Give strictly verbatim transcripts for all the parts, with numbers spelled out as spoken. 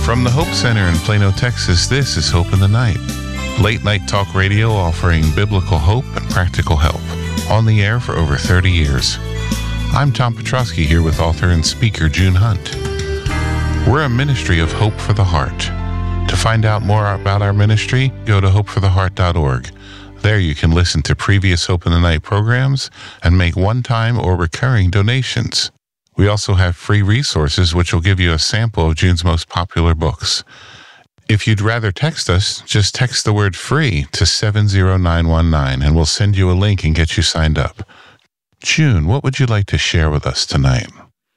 From the Hope Center in Plano, Texas, this is Hope in the Night. Late night talk radio offering biblical hope and practical help. On the air for over thirty years. I'm Tom Petrosky here with author and speaker June Hunt. We're a ministry of Hope for the Heart. To find out more about our ministry, go to hope for the heart dot org. There you can listen to previous Hope in the Night programs and make one-time or recurring donations. We also have free resources which will give you a sample of June's most popular books. If you'd rather text us, just text the word FREE to seven zero nine one nine and we'll send you a link and get you signed up. June, what would you like to share with us tonight?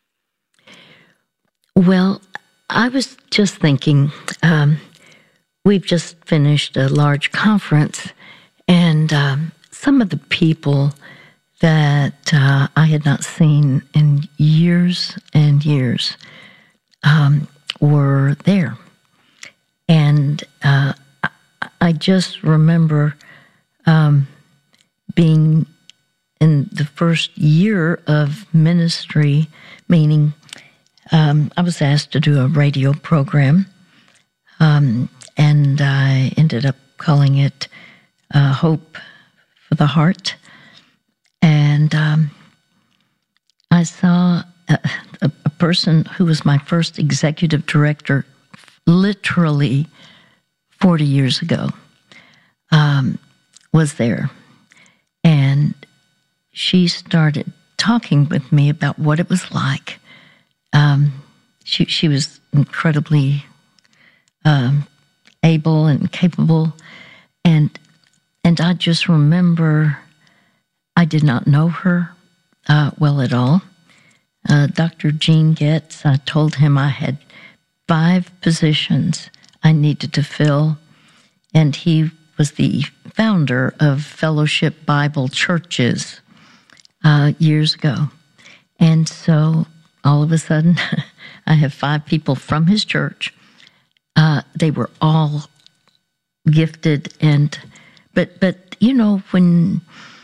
Well, I was just thinking, um, we've just finished a large conference, and um, some of the people that uh, I had not seen in years and years um, were there. And uh, I just remember um, being in the first year of ministry, meaning um, I was asked to do a radio program, um, and I ended up calling it uh, Hope for the Heart. And um, I saw a, a, a person who was my first executive director literally forty years ago, um, was there. And she started talking with me about what it was like. Um, she, she was incredibly um, able and capable. And, and I just remember I did not know her uh, well at all. Uh, Doctor Gene Getz, I told him I had five positions I needed to fill, and he was the founder of Fellowship Bible Churches uh, years ago. And so all of a sudden, I have five people from his church. Uh, they were all gifted, and but but you know when.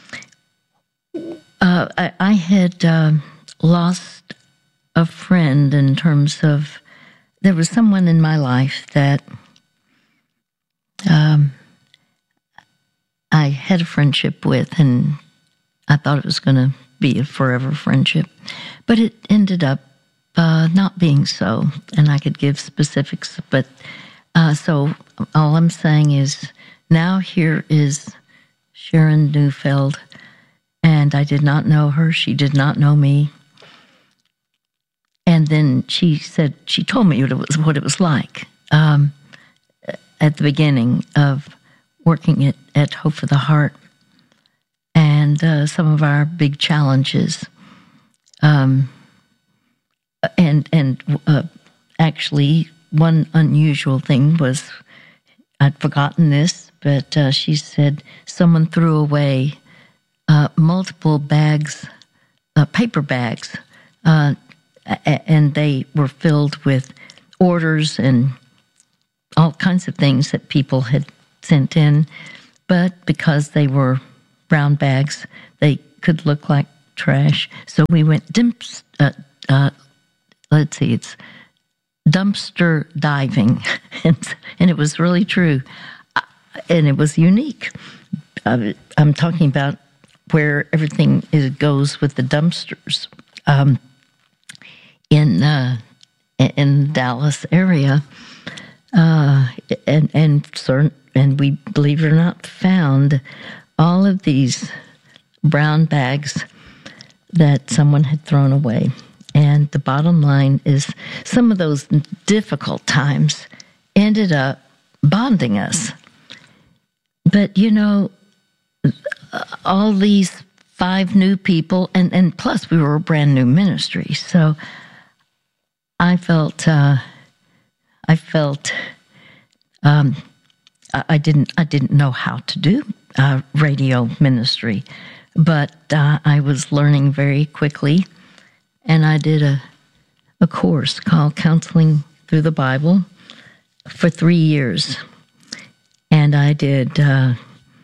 Uh, I, I had uh, lost a friend in terms of, there was someone in my life that um, I had a friendship with, and I thought it was going to be a forever friendship. But it ended up uh, not being so, and I could give specifics. But uh, so all I'm saying is now here is Sharon Neufeld. And I did not know her. She did not know me. And then she said, she told me what it was, what it was like um, at the beginning of working at, at Hope for the Heart, and uh, some of our big challenges. Um, and and uh, actually, one unusual thing was, I'd forgotten this, but uh, she said someone threw away Uh, multiple bags, uh, paper bags, uh, and they were filled with orders and all kinds of things that people had sent in. But because they were brown bags, they could look like trash. So we went, dimps, uh, uh, let's see, it's dumpster diving. and, and it was really true. And it was unique. Uh, I'm talking about where everything is, goes with the dumpsters um, in uh, in the Dallas area, uh, and and certain, and we, believe it or not, found all of these brown bags that someone had thrown away. And the bottom line is, some of those difficult times ended up bonding us. But you know, all these five new people, and, and plus we were a brand new ministry. So I felt, uh, I felt, um, I, I didn't, I didn't know how to do uh, radio ministry, but uh, I was learning very quickly, and I did a, a course called Counseling Through the Bible for three years, and I did. Uh,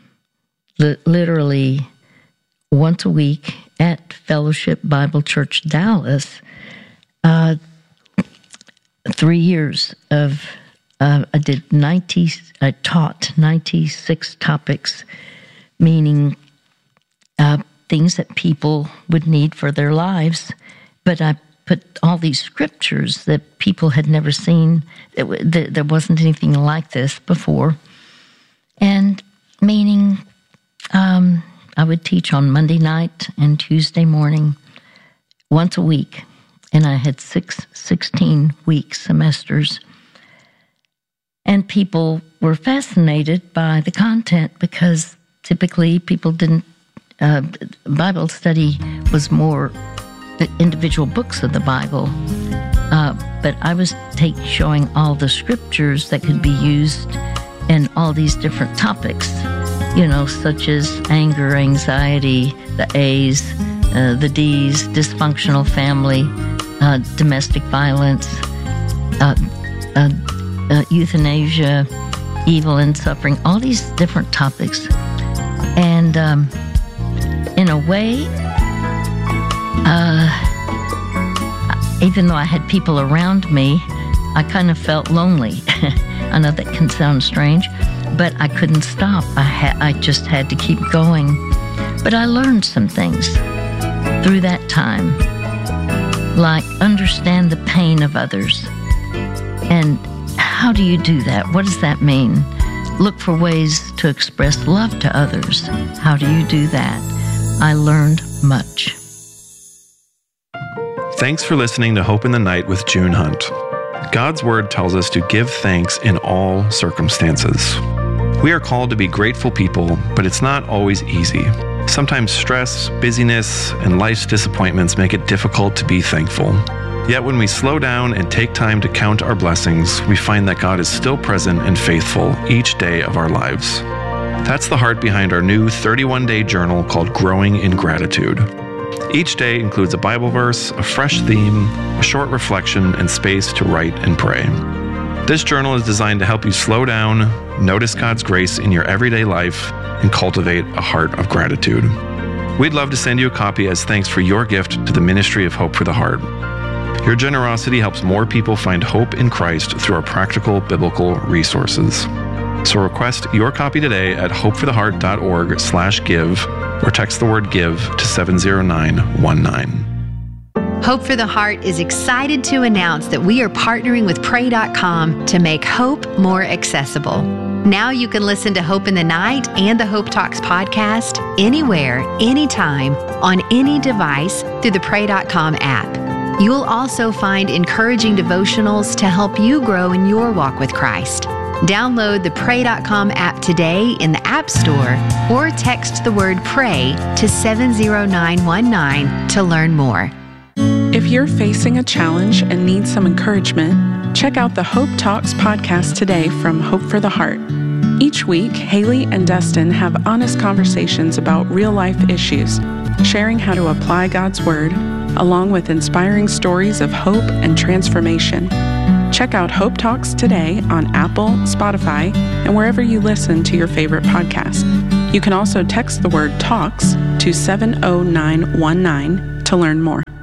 Literally once a week at Fellowship Bible Church Dallas, uh, three years of, uh, I did ninety, I taught ninety-six topics, meaning uh, things that people would need for their lives. But I put all these scriptures that people had never seen. It, th- there wasn't anything like this before. And meaning um, I would teach on Monday night and Tuesday morning once a week. And I had six, sixteen-week semesters. And people were fascinated by the content because typically people didn't, uh, Bible study was more the individual books of the Bible. Uh, but I was take, showing all the scriptures that could be used in all these different topics, you know, such as anger, anxiety, the A's, uh, the D's, dysfunctional family, uh, domestic violence, uh, uh, uh, euthanasia, evil and suffering, all these different topics. And um, in a way, uh, even though I had people around me, I kind of felt lonely. I know that can sound strange, but I couldn't stop. I ha- I just had to keep going. But I learned some things through that time, like understand the pain of others. And how do you do that? What does that mean? Look for ways to express love to others. How do you do that? I learned much. Thanks for listening to Hope in the Night with June Hunt. God's Word tells us to give thanks in all circumstances. We are called to be grateful people, but it's not always easy. Sometimes stress, busyness, and life's disappointments make it difficult to be thankful. Yet when we slow down and take time to count our blessings, we find that God is still present and faithful each day of our lives. That's the heart behind our new thirty-one day journal called Growing in Gratitude. Each day includes a Bible verse, a fresh theme, a short reflection, and space to write and pray. This journal is designed to help you slow down, notice God's grace in your everyday life, and cultivate a heart of gratitude. We'd love to send you a copy as thanks for your gift to the Ministry of Hope for the Heart. Your generosity helps more people find hope in Christ through our practical biblical resources. So request your copy today at hopefortheheart.org slash give or text the word give to seven zero nine one nine. Hope for the Heart is excited to announce that we are partnering with pray dot com to make hope more accessible. Now you can listen to Hope in the Night and the Hope Talks podcast anywhere, anytime, on any device through the pray dot com app. You will also find encouraging devotionals to help you grow in your walk with Christ. Download the pray dot com app today in the App Store or text the word PRAY to seven zero nine one nine to learn more. If you're facing a challenge and need some encouragement, check out the Hope Talks podcast today from Hope for the Heart. Each week, Haley and Dustin have honest conversations about real-life issues, sharing how to apply God's Word, along with inspiring stories of hope and transformation. Check out Hope Talks today on Apple, Spotify, and wherever you listen to your favorite podcast. You can also text the word TALKS to seven zero nine one nine to learn more.